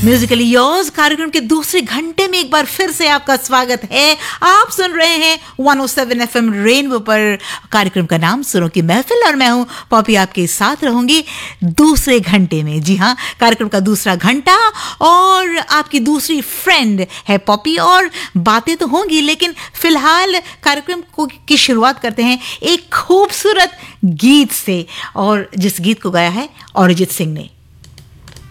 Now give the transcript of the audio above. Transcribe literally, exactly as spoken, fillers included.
Musically yours कार्यक्रम के दूसरे घंटे में एक बार फिर से आपका स्वागत है। आप सुन रहे हैं एक सौ सात एफएम रेनबो पर। कार्यक्रम का नाम सुरों की महफिल और मैं हूं पॉपी, आपके साथ रहूंगी दूसरे घंटे में। जी हां, कार्यक्रम का दूसरा घंटा और आपकी दूसरी फ्रेंड है पॉपी। और बातें तो होंगी, लेकिन फिलहाल कार्यक्रम को की शुरुआत करते हैं एक खूबसूरत गीत से, और जिस गीत को गाया है अरिजीत सिंह ने।